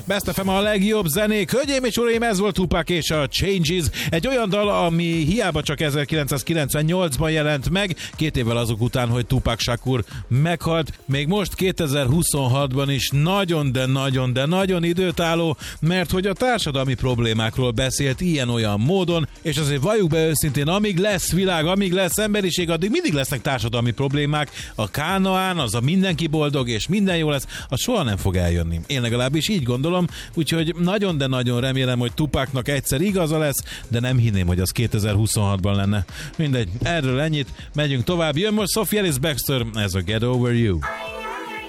Best FM a legjobb zenék. Hölgyeim és uraim, ez volt Tupac és a Changes. Egy olyan dal, ami hiába csak 1998-ban jelent meg, 2 évvel azok után, hogy Tupac Shakur meghalt. Még most 2026-ban is nagyon időtálló, mert hogy a társadalmi problémákról beszélt ilyen-olyan módon, és azért valljuk be őszintén, amíg lesz világ, amíg lesz emberiség, addig mindig lesznek társadalmi problémák. A Kánaán, az a mindenki boldog és minden jó lesz, az soha nem fog eljönni. Én legalábbis így gondolom, úgyhogy nagyon remélem, hogy Tupacnak egyszer igaza lesz, de nem hinném, hogy az 2026-ban lenne. Mindegy, erről ennyit, megyünk tovább. Jön most Sophie Ellis-Bextor, ez a Get Over You.